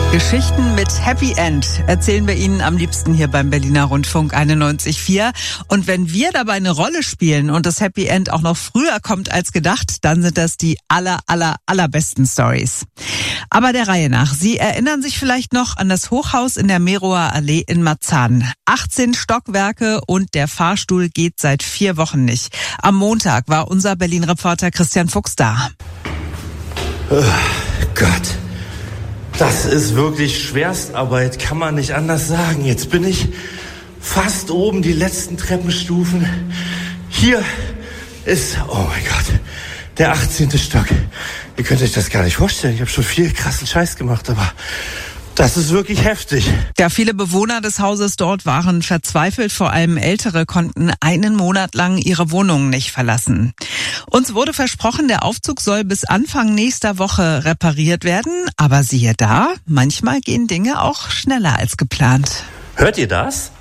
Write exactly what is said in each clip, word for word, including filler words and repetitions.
Geschichten mit Happy End erzählen wir Ihnen am liebsten hier beim Berliner Rundfunk einundneunzig Komma vier. Und wenn wir dabei eine Rolle spielen und das Happy End auch noch früher kommt als gedacht, dann sind das die aller, aller, allerbesten Stories. Aber der Reihe nach. Sie erinnern sich vielleicht noch an das Hochhaus in der Merower Allee in Marzahn. achtzehn Stockwerke und der Fahrstuhl geht seit vier Wochen nicht. Am Montag war unser Berlin-Reporter Christian Fuchs da. Oh Gott. Das ist wirklich Schwerstarbeit, kann man nicht anders sagen. Jetzt bin ich fast oben, die letzten Treppenstufen. Hier ist, oh mein Gott, der achtzehnte Stock. Ihr könnt euch das gar nicht vorstellen. Ich habe schon viel krassen Scheiß gemacht, aber das ist wirklich heftig. Ja, viele Bewohner des Hauses dort waren verzweifelt. Vor allem Ältere konnten einen Monat lang ihre Wohnungen nicht verlassen. Uns wurde versprochen, der Aufzug soll bis Anfang nächster Woche repariert werden. Aber siehe da, manchmal gehen Dinge auch schneller als geplant. Hört ihr das?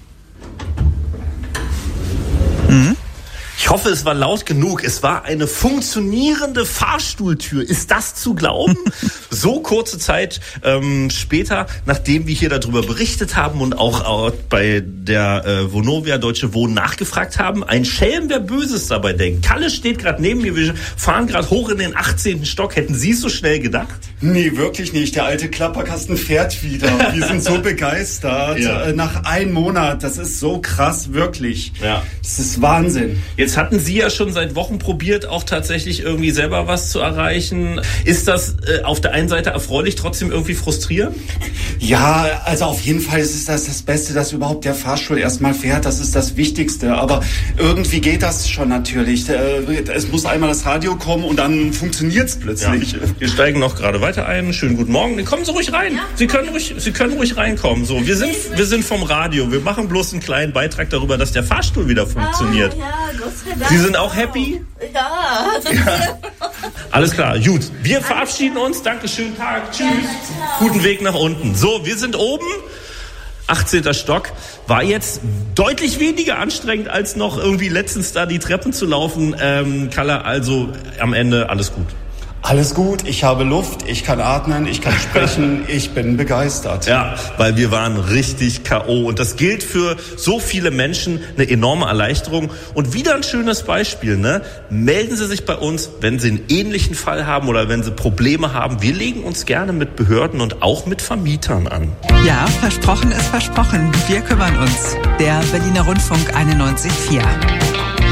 Mhm. Ich hoffe, es war laut genug. Es war eine funktionierende Fahrstuhltür. Ist das zu glauben? So kurze Zeit ähm, später, nachdem wir hier darüber berichtet haben und auch, auch bei der äh, Vonovia Deutsche Wohnen nachgefragt haben. Ein Schelm, wer Böses dabei denkt. Kalle steht gerade neben mir. Wir fahren gerade hoch in den achtzehnten Stock. Hätten Sie es so schnell gedacht? Nee, wirklich nicht. Der alte Klapperkasten fährt wieder. Wir sind so begeistert. Ja. Nach einem Monat. Das ist so krass, wirklich. Ja. Das ist Wahnsinn. Jetzt hatten Sie ja schon seit Wochen probiert, auch tatsächlich irgendwie selber was zu erreichen. Ist das äh, auf der einen Seite erfreulich, trotzdem irgendwie frustrierend? Ja, also auf jeden Fall ist das das Beste, dass überhaupt der Fahrstuhl erstmal fährt. Das ist das Wichtigste. Aber irgendwie geht das schon natürlich. Es muss einmal das Radio kommen und dann funktioniert es plötzlich. Ja. Wir steigen noch gerade weiter ein. Schönen guten Morgen. Kommen Sie ruhig rein. Sie können ruhig, Sie können ruhig reinkommen. So, wir sind, wir sind vom Radio. Wir machen bloß einen kleinen Beitrag darüber, dass der Fahrstuhl wieder funktioniert. Ah, ja, Gott sei Dank. Sie sind auch happy? Ja. Ja. Alles klar, gut. Wir verabschieden uns. Dankeschön, Tag. Tschüss. Guten Weg nach unten. So, wir sind oben. achtzehnter Stock. War jetzt deutlich weniger anstrengend, als noch irgendwie letztens da die Treppen zu laufen. Ähm, Kalle, also am Ende alles gut. Alles gut, ich habe Luft, ich kann atmen, ich kann sprechen, ich bin begeistert. Ja, weil wir waren richtig K O und das gilt für so viele Menschen, eine enorme Erleichterung. Und wieder ein schönes Beispiel, ne? Melden Sie sich bei uns, wenn Sie einen ähnlichen Fall haben oder wenn Sie Probleme haben. Wir legen uns gerne mit Behörden und auch mit Vermietern an. Ja, versprochen ist versprochen. Wir kümmern uns. Der Berliner Rundfunk einundneunzig Komma vier.